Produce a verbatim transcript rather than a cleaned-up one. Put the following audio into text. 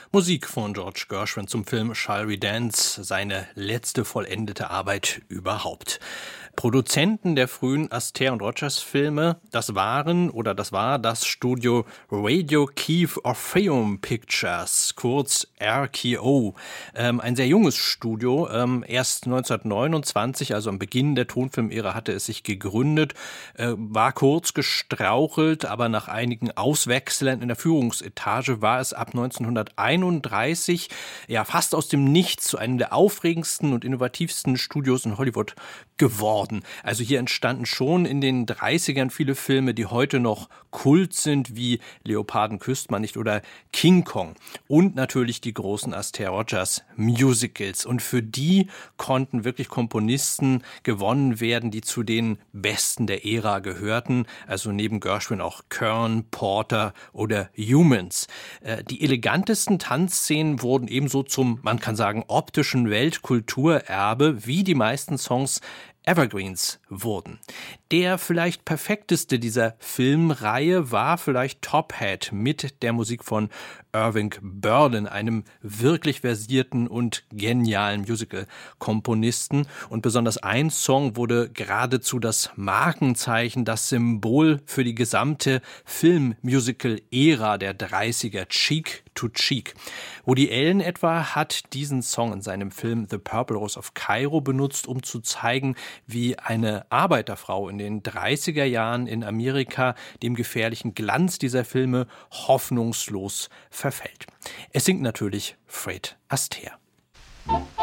Musik von George Gershwin zum Film Shall We Dance, seine letzte vollendete Arbeit überhaupt. Produzenten der frühen Astaire und Rogers Filme, das waren oder das war das Studio Radio Keith Orpheum Pictures, kurz R K O. Ähm, ein sehr junges Studio, ähm, erst neunzehnhundertneunundzwanzig, also am Beginn der Tonfilmära hatte es sich gegründet, äh, war kurz gestrauchelt, aber nach einigen Auswechseln in der Führungsetage war es ab neunzehnhunderteinunddreißig ja fast aus dem Nichts zu einem der aufregendsten und innovativsten Studios in Hollywood geworden. Also hier entstanden schon in den dreißigern viele Filme, die heute noch Kult sind, wie Leoparden küsst man nicht oder King Kong. Und natürlich die großen Astaire Rogers Musicals. Und für die konnten wirklich Komponisten gewonnen werden, die zu den Besten der Ära gehörten. Also neben Gershwin auch Kern, Porter oder Humans. Die elegantesten Tanzszenen wurden ebenso zum, man kann sagen, optischen Weltkulturerbe, wie die meisten Songs Evergreens wurden. Der vielleicht perfekteste dieser Filmreihe war vielleicht Top Hat mit der Musik von Irving Berlin, einem wirklich versierten und genialen Musical-Komponisten. Und besonders ein Song wurde geradezu das Markenzeichen, das Symbol für die gesamte Film-Musical-Ära der dreißiger, Cheek to Cheek. Woody Allen etwa hat diesen Song in seinem Film The Purple Rose of Cairo benutzt, um zu zeigen, wie eine Arbeiterfrau in den dreißiger Jahren in Amerika dem gefährlichen Glanz dieser Filme hoffnungslos verfällt. Es singt natürlich Fred Astaire.